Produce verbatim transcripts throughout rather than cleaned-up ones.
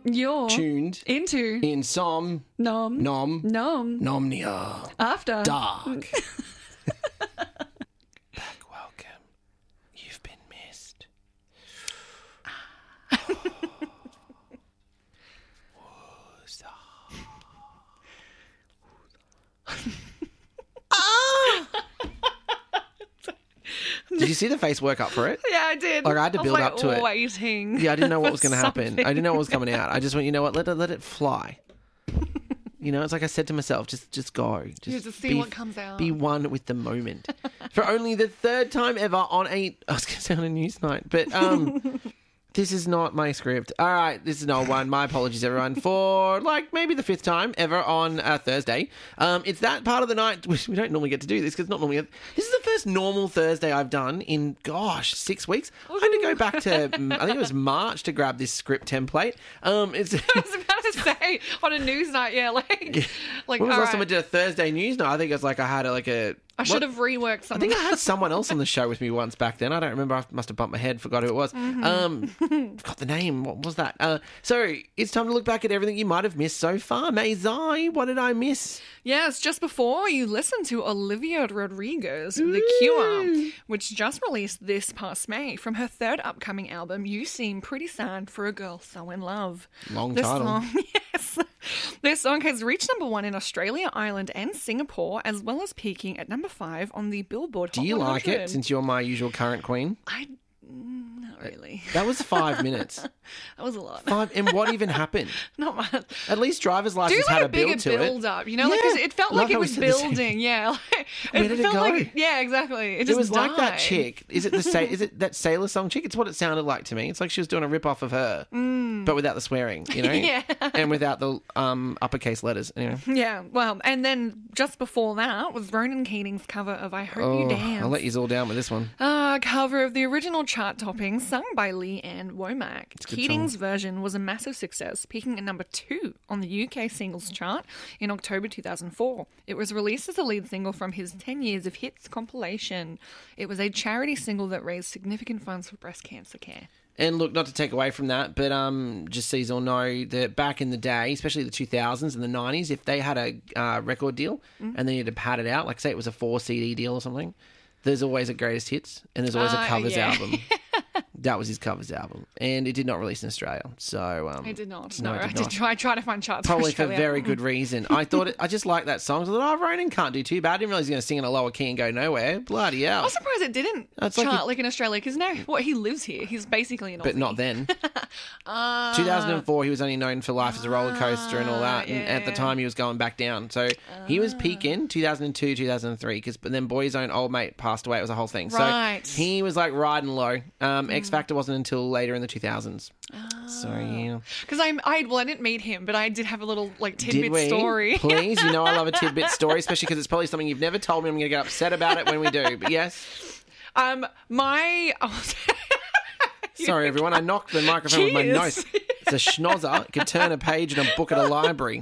You're tuned into in some nom nom nom nomnia after dark. Back, welcome. You've been missed. Did you see the face work up for it? Yeah, I did. Like, I had to build was, like, up to it. waiting. Yeah, I didn't know what was going to happen. something. I didn't know what was coming out. I just went, you know what? Let it let it fly. You know, it's like I said to myself, just just go. Just, Yeah, just see be, what comes out. Be one with the moment. For only the third time ever on a, I was going to say on a news night, but um, this is not my script. All right, this is not one. My apologies, everyone, for like maybe the fifth time ever on uh, Thursday. Um, it's that part of the night, which we don't normally get to do this because it's not normally, a, this is the first normal Thursday I've done in, gosh, six weeks. I had to go back to, mm, I think it was March to grab this script template. Um, it's... I was about to say on a news night, yeah, like, Yeah. like. When was the all last time I right. did a Thursday news night? I think it was like I had a, like a... I should what- have reworked I something. think I had someone else on the show with me once back then. I don't remember. I must have bumped my head, forgot who it was. Mm-hmm. Um, forgot the name. What was that? Uh, so it's time to look back at everything you might have missed so far. Maisai, what did I miss? Yes, just before you listened to Olivia Rodrigo's The Cure, which just released this past May from her third upcoming album, You Seem Pretty Sad for a Girl So in Love. Long This title. song, yes. This song has reached number one in Australia, Ireland, and Singapore, as well as peaking at number five on the Billboard Do Hot you one like hundred. it since you're my usual current queen? I mm, not really. That was five minutes. That was a lot. Five. And what even happened? Not much. At least driver's Do license like had a a build bigger to build it. up, you know? Like, 'cause Yeah. it felt Love like it how we was said the same building. Yeah, like, Where it did it felt go? like yeah, exactly. It It just was like that died. chick. Is it the sa- Is it that Sailor Song chick? It's what it sounded like to me. It's like she was doing a rip off of her, mm. but without the swearing, you know, Yeah. and without the um, uppercase letters. Anyway, Yeah, well, and then just before that was Ronan Keating's cover of I Hope oh, You Dance. I'll let you all down with this one. Uh, cover of the original chart topping sung by Lee Ann Womack. a good Keating's version was a massive success, peaking at number two on the U K singles chart in October two thousand four. It was released as a lead single from his ten years of Hits compilation. It was a charity single that raised significant funds for breast cancer care. And look, not to take away from that, but um, just so you all know that back in the day, especially the two thousands and the nineties, if they had a uh, record deal Mm-hmm. and they needed to pad it out, like say it was a four C D deal or something, there's always a greatest hits and there's always Uh, a covers yeah. album. That was his covers album, and it did not release in Australia. So um, I did not. No, No, it I did did not. try, try to find charts Probably for for Australia. very good reason. I thought it, I just liked that song. I thought, oh, Ronan can't do too bad. I didn't realize he was going to sing in a lower key and go nowhere. Bloody hell! I'm surprised it didn't It's like chart he- like in Australia because now what he lives here. He's basically an Aussie. But not then. Uh, two thousand four, he was only known for Life as a Roller Coaster and all that. And yeah. at the time, he was going back down. So he was peaking two thousand two, two thousand three. Because but then Boy's Own Old Mate passed away. It was a whole thing. Right. So he was like riding low. Um, X Factor wasn't until later in the two thousands. So yeah. Because I'm, I well, I didn't meet him, but I did have a little like Did tidbit we? story. Please, you know I love a tidbit story, especially because it's probably something you've never told me. I'm going to get upset about it when we do. But yes. um, my oh, Sorry, everyone. I knocked the microphone with my Cheers. nose. It's a schnozzer. It could turn a page in a book at a library.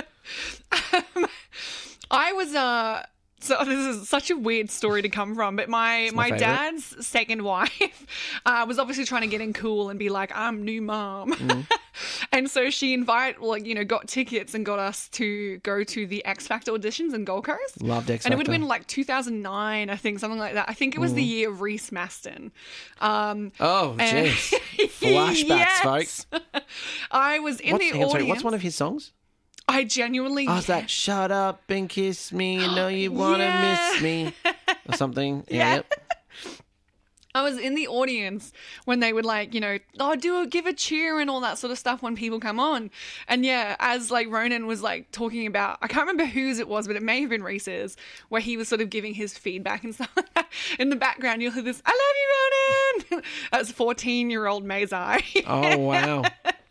I was uh. So this is such a weird story to come from, but my, my my, favourite. dad's second wife uh, was obviously trying to get in cool and be like, I'm new mom. Mm. And so she invite, like, you know, got tickets and got us to go to the X Factor auditions in Gold Coast. Loved X And it would have Factor. been like two thousand nine, I think, something like that. I think it was the year of Reese Maston. Um, Oh, and- jeez. Flashbacks, Yes. folks. I was in What's, the hang on, audience. sorry, what's one of his songs? I genuinely... Oh, it's that shut up and kiss me, you know you want to Yeah. miss me. Or something. Yeah. Yeah. Yep. I was in the audience when they would like, you know, oh, do a, give a cheer and all that sort of stuff when people come on. And yeah, as like Ronan was like talking about, I can't remember whose it was, but it may have been Reese's, where he was sort of giving his feedback and stuff like that. In the background, you'll hear this, I love you, Ronan. That's fourteen-year-old Maisai. Oh, wow.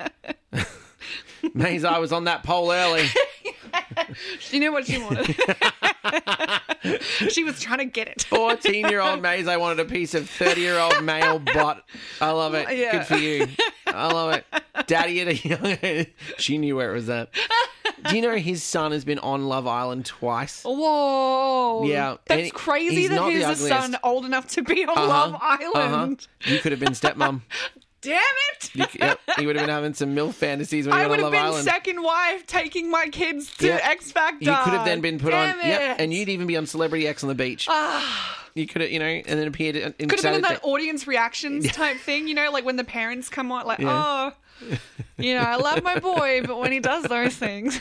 Maze, I was on that pole early. She knew what she wanted. She was trying to get it. fourteen-year-old Maze, I wanted a piece of thirty-year-old male butt. I love it. Yeah. Good for you. I love it. Daddy at a young... She knew where it was at. Do you know his son has been on Love Island twice? Whoa. Yeah, and That's he- crazy he's that not he's the a ugliest. son old enough to be on Uh-huh. Love Island. Uh-huh. You could have been stepmom. damn it. You, yep, you would have been having some MILF fantasies when you I were would on have Love been Island. second wife taking my kids to Yep. X Factor. You could have then been put Damn on, yep, it. and you'd even be on Celebrity X on the beach. Ah. You could have, you know, and then appeared in Could have been in Saturday- that audience reactions type thing, you know, like when the parents come on, like, Yeah. oh, you know, I love my boy, but when he does those things.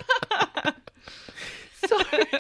So,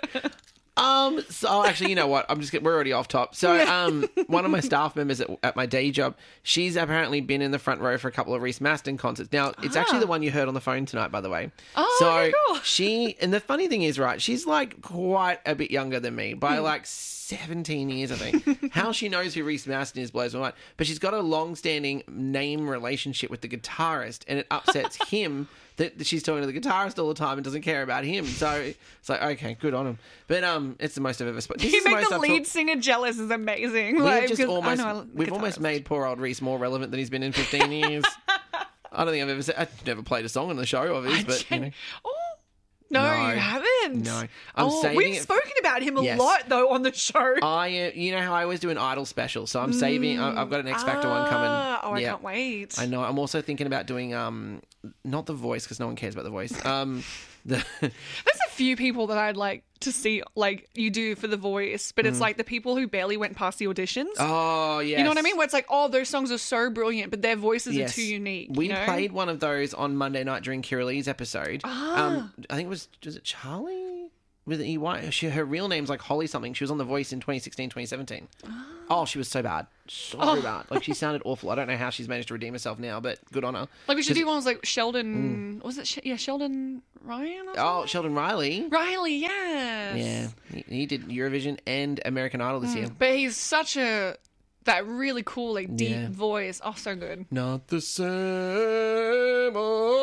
um, so actually, you know what? I'm just get, we're already off top. So, um, one of my staff members at, at my day job, she's apparently been in the front row for a couple of Reese Mastin concerts. Now, it's actually the one you heard on the phone tonight, by the way. Oh, so okay, cool. she, and the funny thing is, right, she's like quite a bit younger than me by like seventeen years, I think. How she knows who Reese Mastin is blows my mind. But she's got a long-standing name relationship with the guitarist, and it upsets him that she's talking to the guitarist all the time and doesn't care about him. So it's like, okay, good on him. But um, it's the most I've ever spoken. You make the lead singer jealous is amazing. We've Like, just because I almost, know a we've almost guitarist. made poor old Reese more relevant than he's been in fifteen years. I don't think I've ever said, I've never played a song on the show of his, but you know. Oh, no, No. you haven't. No. I'm oh, saving we've it- spoken about him a Yes. lot, though, on the show. I, uh, you know how I always do an Idol special, so I'm saving, I- I've got an X Factor one coming. Ah, Oh, I Yeah. can't wait. I know. I'm also thinking about doing, um, not The Voice, because no one cares about The Voice. Um, the There's a few people that I'd like to see, like you do for The Voice, but it's like the people who barely went past the auditions. Mm. Oh, yes. You know what I mean? Where it's like, oh, those songs are so brilliant, but their voices Yes. are too unique. We you know? played one of those on Monday night during Kira Lee's episode. Ah. Um, I think it was, was it Charlie? With an E Y? She, her real name's like Holly something. She was on The Voice in twenty sixteen, twenty seventeen. Oh, she was so bad. So Oh. bad. Like, she sounded awful. I don't know how she's managed to redeem herself now, but good on her. Like we should 'Cause- do ones like Sheldon. Was it? Sh- yeah, Sheldon Ryan. Or Oh, something? Sheldon Riley. Riley. Yes. Yeah. He, he did Eurovision and American Idol this year. But he's such a that really cool, like deep Yeah. voice. Oh, so good. Not the same.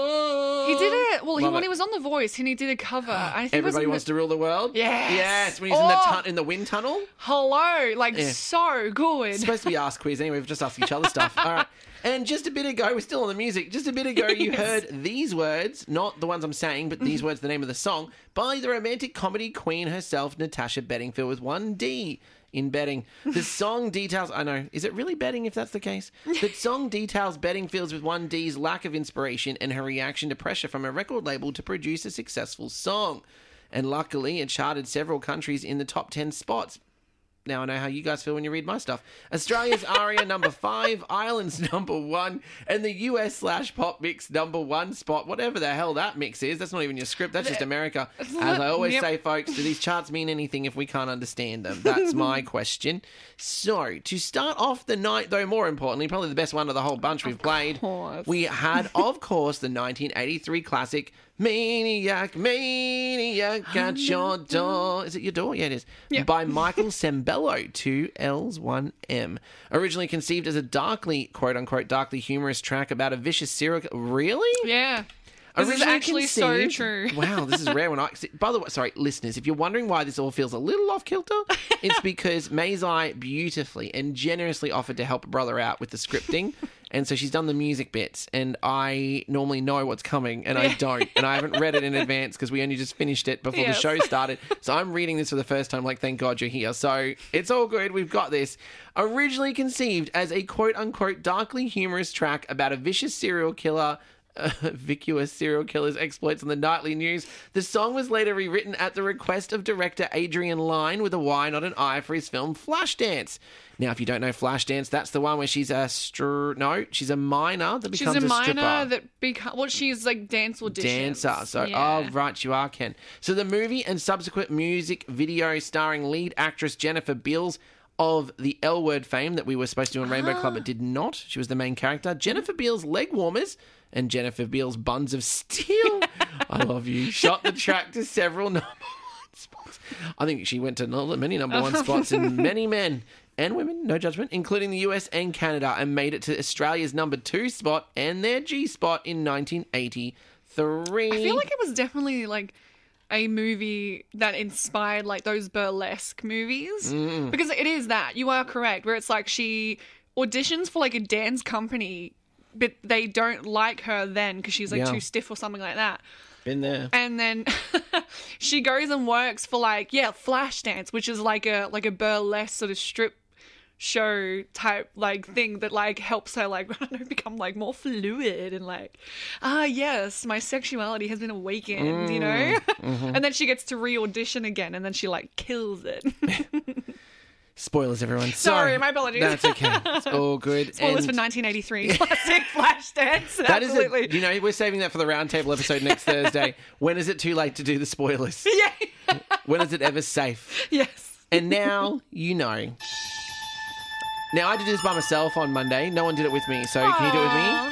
Oh. He did it. Well, he, Love when it. he was on The Voice, and he did a cover. I think Everybody it was wants to rule the world? Yes. Yes, when he's in, the Oh. tun- in the wind tunnel. Hello, like Yeah. so good. It's supposed to be Ask Quiz anyway. We've just asked each other stuff. All right. And just a bit ago, we're still on the music. Just a bit ago, you Yes. heard these words, not the ones I'm saying, but these words, the name of the song, by the romantic comedy queen herself, Natasha Bedingfield, with one D in betting. The song details, I know, is it really betting if that's the case? The song details Bedingfield's with one D's lack of inspiration and her reaction to pressure from a record label to produce a successful song. And luckily, it charted several countries in the top ten spots. Now I know how you guys feel when you read my stuff. Australia's Aria number five, Ireland's number one, and the U S slash pop mix number one spot. Whatever the hell that mix is, that's not even your script. That's just America. As I always Yep. say, folks, do these charts mean anything if we can't understand them? That's my question. So to start off the night, though, more importantly, probably the best one of the whole bunch we've played, course. we had, of course, the nineteen eighty-three classic Maniac, Maniac at your door. Is it your door? Yeah, it is. Yeah. By Michael Sembello, two L's, one M. Originally conceived as a darkly, quote unquote, darkly humorous track about a vicious serial killer. Really? Yeah. This is Originally actually so conceived- true. Wow, this is rare. When I, by the way, sorry, listeners, if you're wondering why this all feels a little off kilter, it's because Maisai beautifully and generously offered to help a brother out with the scripting. And so she's done the music bits, and I normally know what's coming, and I Yeah. don't. And I haven't read it in advance because we only just finished it before Yes. the show started. So I'm reading this for the first time, like, thank God you're here. So it's all good. We've got this. Originally conceived as a quote-unquote darkly humorous track about a vicious serial killer, uh, vacuous serial killer's exploits on the nightly news, the song was later rewritten at the request of director Adrian Lyne with a Y, not an I, for his film Flashdance. Now, if you don't know Flashdance, that's the one where she's a str- no, she's a minor that She's becomes a a, minor stripper. that become well, she's like dance auditions. Dancer. So, Yeah. oh, right, you are, Ken. So, the movie and subsequent music video starring lead actress Jennifer Beals of the L Word fame that we were supposed to do in Rainbow Club, but did not. She was the main character. Jennifer Beals' leg warmers and Jennifer Beals' buns of steel. I love you. Shot the track to several number one spots. I think she went to no- many number one spots in many men and women, no judgment, including the U S and Canada, and made it to Australia's number two spot and their G spot in nineteen eighty-three. I feel like it was definitely like a movie that inspired like those burlesque movies Mm. because it is that. You are correct, where it's like she auditions for like a dance company, but they don't like her then because she's like Yeah. too stiff or something like that. Been there. And then she goes and works for like yeah, Flashdance, which is like a like a burlesque sort of strip show type like thing that like helps her like I don't know become like more fluid and like ah yes my sexuality has been awakened, mm, you know. Mm-hmm. And then she gets to re-audition again and then she like kills it. Spoilers, everyone. Sorry, Sorry, my apologies. That's okay. It's all good. Spoilers and for nineteen eighty-three classic Flashdance. That Absolutely. is, a, you know, we're saving that for the roundtable episode next Thursday. When is it too late to do the spoilers? Yeah. When is it ever safe? Yes. And now you know. Now I did this by myself on Monday. No one did it with me. So Aww. Can you do it with me?